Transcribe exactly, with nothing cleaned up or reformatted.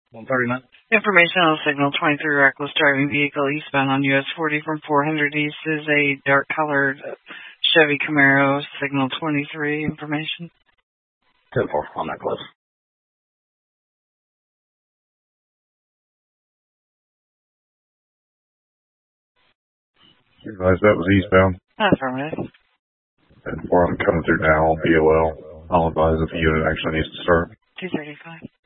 one thirty-nine. Information on signal twenty-three reckless driving vehicle eastbound on U S forty from four hundred east is a dark colored Chevy Camaro. Signal twenty-three information. ten four, on that close. Advise that was eastbound. Affirmative. ten four, I'm coming through now on B O L. I'll advise if the unit actually needs to start. two thirty-five.